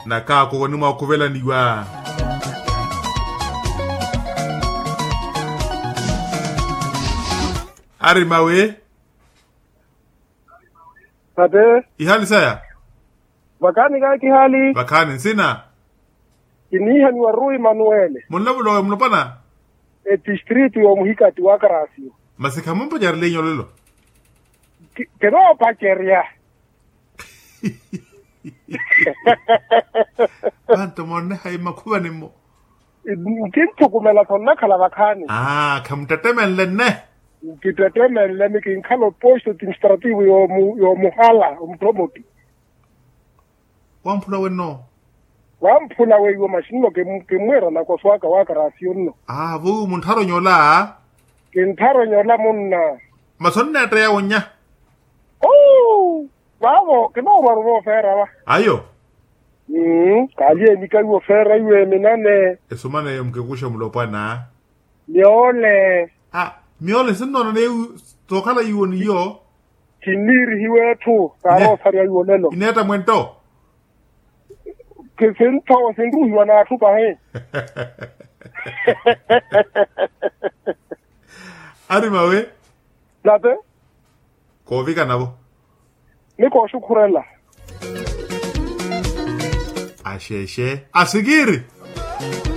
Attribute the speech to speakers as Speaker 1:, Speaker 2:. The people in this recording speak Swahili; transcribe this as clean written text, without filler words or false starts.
Speaker 1: na kako wani makuvela niwa ari mawe
Speaker 2: Tate,
Speaker 1: ihali saya
Speaker 2: bakani kaki hali,
Speaker 1: bakani sina
Speaker 2: iniha ni warui Manuele,
Speaker 1: munlabulo mlopana
Speaker 2: district yo muhikati wakarasi.
Speaker 1: masika mumpa jarle nyololo
Speaker 2: Keno pakeria.
Speaker 1: banto monne hay makuba nimo
Speaker 2: Kintu kumela tonna kala bakani.
Speaker 1: Kamtatemen lenne
Speaker 2: Kitetemele ni kinkalo posto administrativo yo muhala, umpromoti.
Speaker 1: wampula wenno
Speaker 2: Wampula we yo mashino ke mwera na koswaka wakarasi unno.
Speaker 1: vu muntaro nyola
Speaker 2: Kintaro nyola munna.
Speaker 1: masonne ataya wonya
Speaker 2: Oh, bravo, keno warubo fera wa.
Speaker 1: ayo
Speaker 2: Kaje ni kai wo fera yue minane.
Speaker 1: esumane mkekusha mlopana
Speaker 2: Niole
Speaker 1: miole sinno ne tokala yuoni yo
Speaker 2: kiniri hiwetu karo saria yolelo.
Speaker 1: ineta mwento
Speaker 2: Kesento sendu hiwana tupa he.
Speaker 1: ari mawe
Speaker 2: Late
Speaker 1: kovika nabo
Speaker 2: niko shukurela.
Speaker 1: asheshe asigiri